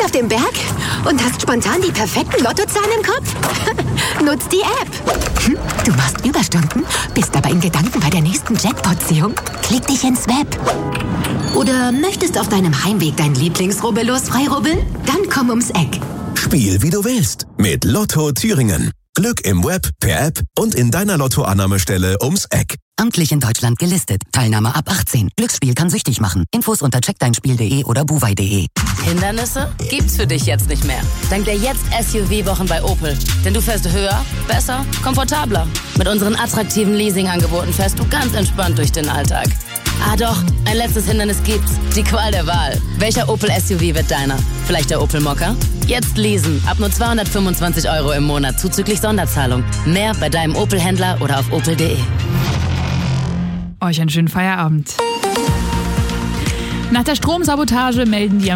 auf dem Berg und hast spontan die perfekten Lottozahlen im Kopf? Nutz die App. Du machst Überstunden, bist aber in Gedanken bei der nächsten Jackpot-Ziehung. Klick dich ins Web. Oder möchtest auf deinem Heimweg dein Lieblingsrubbellos freirubbeln? Dann komm ums Eck. Spiel wie du willst mit Lotto Thüringen. Glück im Web, per App und in deiner Lottoannahmestelle ums Eck. Amtlich in Deutschland gelistet. Teilnahme ab 18. Glücksspiel kann süchtig machen. Infos unter checkdeinspiel.de oder buwei.de. Hindernisse gibt's für dich jetzt nicht mehr. Dank der Jetzt-SUV-Wochen bei Opel. Denn du fährst höher, besser, komfortabler. Mit unseren attraktiven Leasingangeboten fährst du ganz entspannt durch den Alltag. Ah doch, ein letztes Hindernis gibt's. Die Qual der Wahl. Welcher Opel-SUV wird deiner? Vielleicht der Opel Mokka? Jetzt leasen. Ab nur 225 € im Monat zuzüglich Sonderzahlung. Mehr bei deinem Opel-Händler oder auf opel.de. Euch einen schönen Feierabend. Nach der Stromsabotage melden die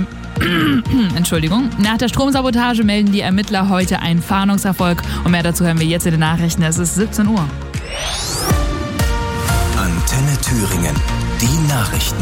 Ermittler heute einen Fahndungserfolg. Und mehr dazu hören wir jetzt in den Nachrichten. Es ist 17 Uhr. Antenne Thüringen. Die Nachrichten.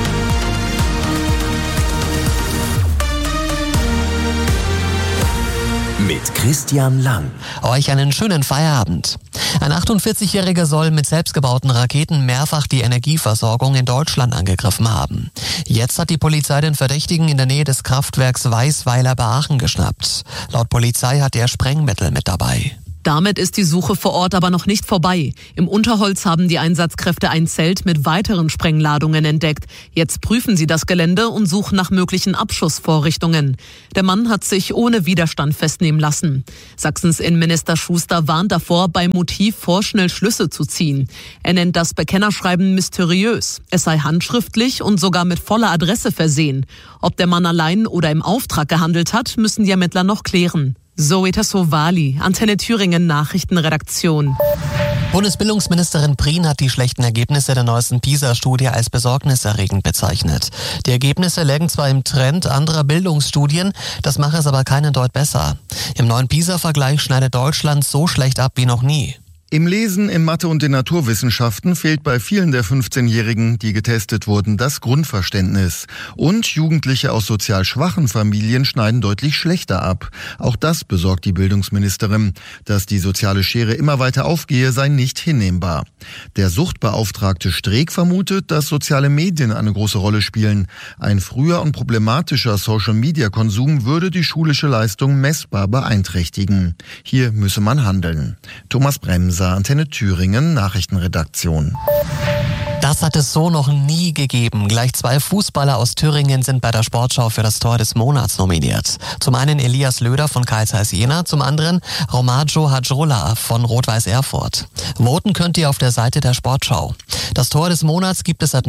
Mit Christian Lang. Euch einen schönen Feierabend. Ein 48-Jähriger soll mit selbstgebauten Raketen mehrfach die Energieversorgung in Deutschland angegriffen haben. Jetzt hat die Polizei den Verdächtigen in der Nähe des Kraftwerks Weißweiler bei Aachen geschnappt. Laut Polizei hat er Sprengmittel mit dabei. Damit ist die Suche vor Ort aber noch nicht vorbei. Im Unterholz haben die Einsatzkräfte ein Zelt mit weiteren Sprengladungen entdeckt. Jetzt prüfen sie das Gelände und suchen nach möglichen Abschussvorrichtungen. Der Mann hat sich ohne Widerstand festnehmen lassen. Sachsens Innenminister Schuster warnt davor, beim Motiv vorschnell Schlüsse zu ziehen. Er nennt das Bekennerschreiben mysteriös. Es sei handschriftlich und sogar mit voller Adresse versehen. Ob der Mann allein oder im Auftrag gehandelt hat, müssen die Ermittler noch klären. Zoe Tassovali, Antenne Thüringen Nachrichtenredaktion. Bundesbildungsministerin Prien hat die schlechten Ergebnisse der neuesten PISA-Studie als besorgniserregend bezeichnet. Die Ergebnisse lägen zwar im Trend anderer Bildungsstudien, das mache es aber keinen Deut besser. Im neuen PISA-Vergleich schneidet Deutschland so schlecht ab wie noch nie. Im Lesen, in Mathe und den Naturwissenschaften fehlt bei vielen der 15-Jährigen, die getestet wurden, das Grundverständnis. Und Jugendliche aus sozial schwachen Familien schneiden deutlich schlechter ab. Auch das besorgt die Bildungsministerin. Dass die soziale Schere immer weiter aufgehe, sei nicht hinnehmbar. Der Suchtbeauftragte Streeck vermutet, dass soziale Medien eine große Rolle spielen. Ein früher und problematischer Social-Media-Konsum würde die schulische Leistung messbar beeinträchtigen. Hier müsse man handeln. Thomas Bremser, Antenne Thüringen, Nachrichtenredaktion. Das hat es so noch nie gegeben. Gleich 2 Fußballer aus Thüringen sind bei der Sportschau für das Tor des Monats nominiert. Zum einen Elias Löder von Carl Zeiss Jena, zum anderen Romaggio Hadjola von Rot-Weiß Erfurt. Voten könnt ihr auf der Seite der Sportschau. Das Tor des Monats gibt es seit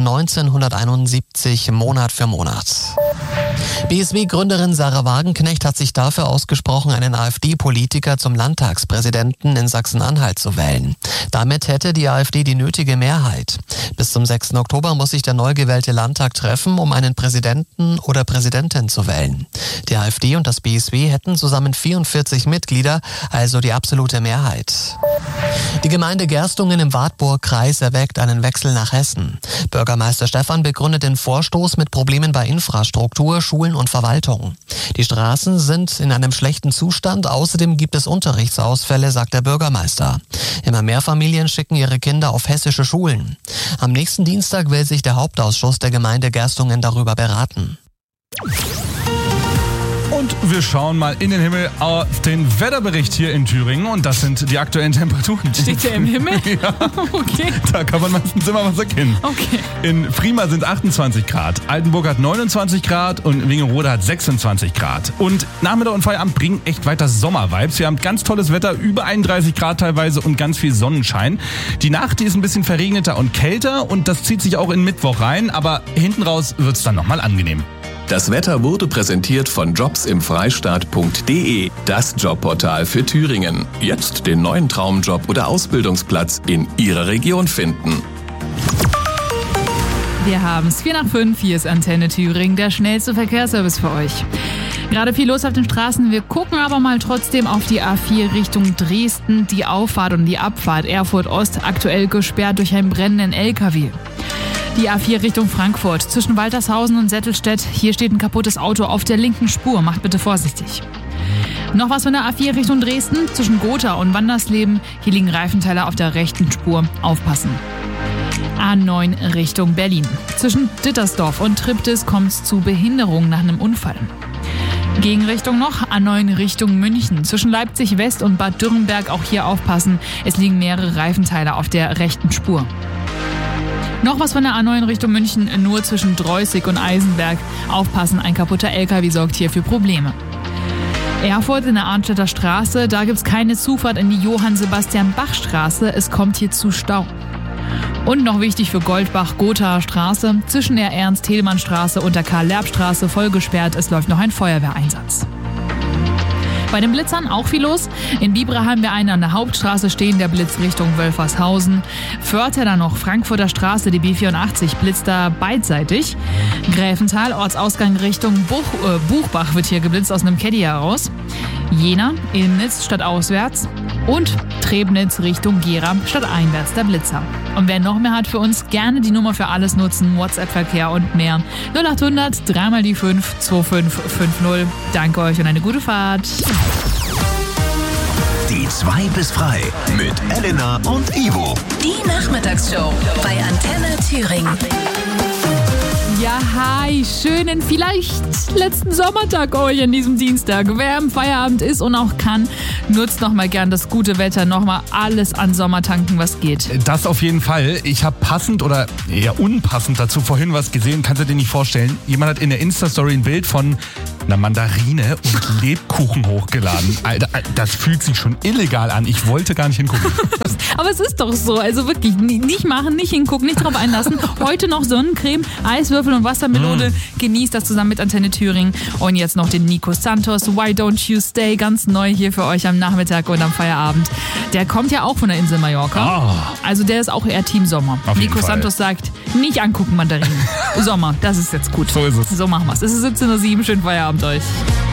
1971 Monat für Monat. BSW-Gründerin Sarah Wagenknecht hat sich dafür ausgesprochen, einen AfD-Politiker zum Landtagspräsidenten in Sachsen-Anhalt zu wählen. Damit hätte die AfD die nötige Mehrheit. Bis zum 6. Oktober muss sich der neu gewählte Landtag treffen, um einen Präsidenten oder Präsidentin zu wählen. Die AfD und das BSW hätten zusammen 44 Mitglieder, also die absolute Mehrheit. Die Gemeinde Gerstungen im Wartburg-Kreis erwägt einen Wechsel nach Hessen. Bürgermeister Stephan begründet den Vorstoß mit Problemen bei Infrastruktur, Schulen und Verwaltung. Die Straßen sind in einem schlechten Zustand, außerdem gibt es Unterrichtsausfälle, sagt der Bürgermeister. Immer mehr Familien schicken ihre Kinder auf hessische Schulen. Am nächsten Dienstag will sich der Hauptausschuss der Gemeinde Gerstungen darüber beraten. Und wir schauen mal in den Himmel auf den Wetterbericht hier in Thüringen. Und das sind die aktuellen Temperaturen. Steht der im Himmel? Ja, Okay. Da kann man meistens immer was erkennen. Okay. In Prima sind 28 Grad, Altenburg hat 29 Grad und Wingerode hat 26 Grad. Und Nachmittag und Feierabend bringen echt weiter Sommervibes. Wir haben ganz tolles Wetter, über 31 Grad teilweise und ganz viel Sonnenschein. Die Nacht, die ist ein bisschen verregneter und kälter und das zieht sich auch in Mittwoch rein. Aber hinten raus wird's dann nochmal angenehm. Das Wetter wurde präsentiert von jobsimfreistaat.de, das Jobportal für Thüringen. Jetzt den neuen Traumjob oder Ausbildungsplatz in Ihrer Region finden. Wir haben es 4:05, hier ist Antenne Thüringen, der schnellste Verkehrsservice für euch. Gerade viel los auf den Straßen, wir gucken aber mal trotzdem auf die A4 Richtung Dresden, die Auffahrt und die Abfahrt Erfurt Ost, aktuell gesperrt durch einen brennenden LKW. Die A4 Richtung Frankfurt zwischen Waltershausen und Settelstedt. Hier steht ein kaputtes Auto auf der linken Spur. Macht bitte vorsichtig. Noch was von der A4 Richtung Dresden zwischen Gotha und Wandersleben. Hier liegen Reifenteile auf der rechten Spur. Aufpassen. A9 Richtung Berlin. Zwischen Dittersdorf und Triptis kommt es zu Behinderungen nach einem Unfall. Gegenrichtung noch, A9 Richtung München. Zwischen Leipzig West und Bad Dürrenberg auch hier aufpassen. Es liegen mehrere Reifenteile auf der rechten Spur. Noch was von der A9 Richtung München, nur zwischen Dreußig und Eisenberg. Aufpassen, ein kaputter LKW sorgt hier für Probleme. Erfurt in der Arnstädter Straße, da gibt's keine Zufahrt in die Johann-Sebastian-Bach-Straße. Es kommt hier zu Stau. Und noch wichtig für Goldbach-Gothaer Straße, zwischen der Ernst-Thälmann-Straße und der Karl-Lerb-Straße voll gesperrt. Es läuft noch ein Feuerwehreinsatz. Bei den Blitzern auch viel los. In Bibra haben wir einen an der Hauptstraße stehen, der Blitz Richtung Wölfershausen. Förther dann noch Frankfurter Straße, die B84 blitzt da beidseitig. Gräfenthal, Ortsausgang Richtung Buchbach wird hier geblitzt aus einem Caddy heraus. Jena, Illnitz stadtauswärts. Und Trebnitz Richtung Gera stadteinwärts der Blitzer. Und wer noch mehr hat für uns, gerne die Nummer für alles nutzen, WhatsApp-Verkehr und mehr. 0800 3 die 5 2550. Danke euch und eine gute Fahrt. Die 2 bis frei mit Elena und Ivo. Die Nachmittagsshow bei Antenne Thüringen. Ja, hi, schönen, vielleicht letzten Sommertag euch an diesem Dienstag. Wer im Feierabend ist und auch kann, nutzt nochmal gern das gute Wetter, nochmal alles an Sommertanken, was geht. Das auf jeden Fall. Ich habe passend oder eher unpassend dazu vorhin was gesehen, kannst du dir nicht vorstellen. Jemand hat in der Insta-Story ein Bild von einer Mandarine und Lebkuchen hochgeladen. Alter, das fühlt sich schon illegal an. Ich wollte gar nicht hingucken. Aber es ist doch so, also wirklich, nicht machen, nicht hingucken, nicht drauf einlassen. Heute noch Sonnencreme, Eiswürfel und Wassermelone. Genießt das zusammen mit Antenne Thüringen. Und jetzt noch den Nico Santos, Why Don't You Stay, ganz neu hier für euch am Nachmittag und am Feierabend. Der kommt ja auch von der Insel Mallorca. Also der ist auch eher Team Sommer. Nico Santos sagt, nicht angucken Mandarinen. Sommer, das ist jetzt gut. So ist es. So machen wir es. Es ist 17:07 Uhr, schönen Feierabend euch.